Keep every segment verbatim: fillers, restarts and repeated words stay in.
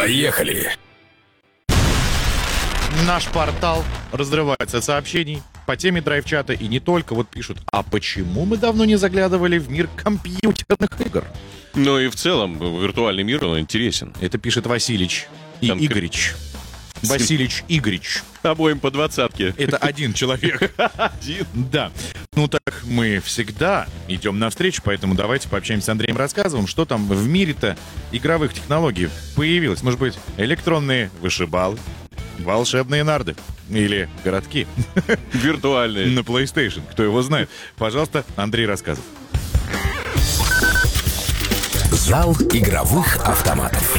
Поехали! Наш портал разрывается от сообщений по теме драйв-чата и не только. Вот пишут, а почему мы давно не заглядывали в мир компьютерных игр? Ну и в целом виртуальный мир, он интересен. Это пишет Василич и Там Игорич. Василич Игорич. Обоим по двадцатке. Это один человек. Один. Да. Ну так мы всегда идем навстречу, поэтому давайте пообщаемся с Андреем Рассказовым, что там в мире-то игровых технологий появилось. Может быть, электронные вышибалы, волшебные нарды или городки Виртуальные. на PlayStation. Кто его знает? Пожалуйста, Андрей Рассказов. Зал игровых автоматов.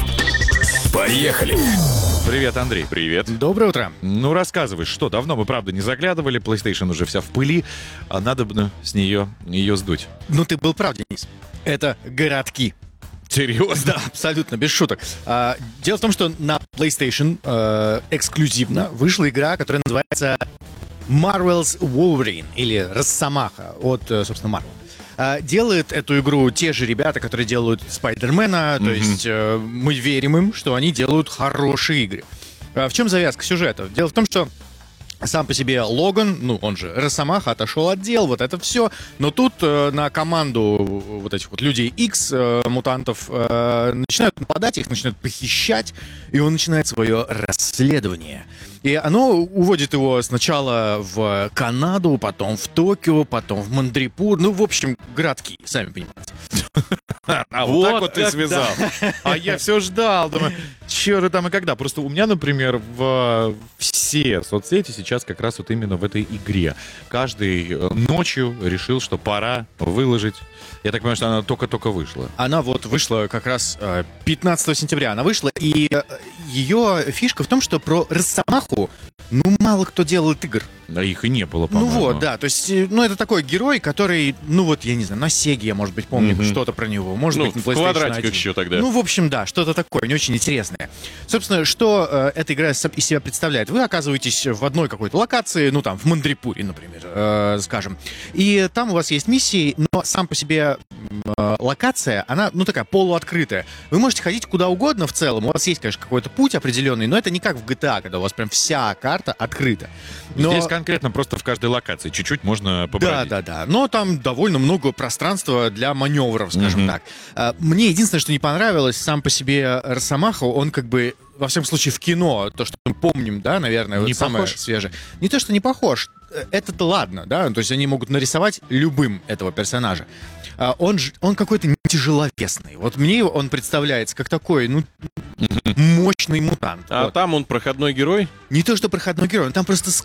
Поехали! Привет, Андрей. Привет. Доброе утро. Ну, рассказывай, что давно мы, правда, не заглядывали, PlayStation уже вся в пыли, а надо бы с нее ее сдуть. Ну, ты был прав, Денис. Это городки. Серьезно? Да, абсолютно, без шуток. А, дело в том, что на PlayStation э, эксклюзивно вышла игра, которая называется Marvel's Wolverine, или Росомаха от, э, собственно, Marvel. А, делают эту игру те же ребята, которые делают Спайдермена, то Мгм. есть э, мы верим им, что они делают хорошие игры. А в чем завязка сюжета? Дело в том, что сам по себе Логан, ну, он же Росомаха, отошел от дел, вот это все. Но тут э, на команду вот этих вот людей X, э, мутантов, э, начинают нападать, их начинают похищать, и он начинает свое расследование. И оно уводит его сначала в Канаду, потом в Токио, потом в Мандрипур. Ну, в общем, городки, сами понимаете. А вот, Вот так вот ты как, связал. А я все ждал. Думаю, чё же там и когда. Просто у меня, например, в все соцсети сейчас как раз вот именно в этой игре. Каждый э, ночью решил, что пора выложить. Я так понимаю, что она только-только вышла. Она вот вышла как раз э, пятнадцатого сентября. Она вышла, и э, ее фишка в том, что про Росомаху, ну, мало кто делает игр. Да их и не было, Ну по-моему. вот, да, то есть, э, ну, это такой герой, который, ну, вот, я не знаю, на Сеге я, может быть, помню Мгм. что-то про него, может Ну, быть, на в PlayStation квадратиках один. еще тогда. Ну, в общем, да, что-то такое, не очень интересное. Собственно, что э, эта игра из из себя представляет? Вы оказываетесь в одной какой-то локации, ну, там, в Мандрипуре, например, э, скажем, и там у вас есть миссии, но сам по себе э, локация, она, ну, такая полуоткрытая. Вы можете ходить куда угодно в целом, у вас есть, конечно, какой-то путь определенный, но это не как в джи ти эй, когда у вас прям вся карта открыта. Но... Здесь конкретно просто в каждой локации чуть-чуть можно Да, побродить. да, да. Но там довольно много пространства для маневров, скажем Мгм. так. А, Мне единственное, что не понравилось, сам по себе Росомаха, он как бы, во всяком случае, в кино, то, что мы помним, да, наверное, вот Не самое похож? свежее. Не то, что не похож, это-то ладно, да, то есть они могут нарисовать любым этого персонажа. А, Он, ж- он какой-то не тяжеловесный. Вот мне он представляется как такой, ну, мощный мутант. А Вот. там он проходной герой? Не то, что проходной герой, он там просто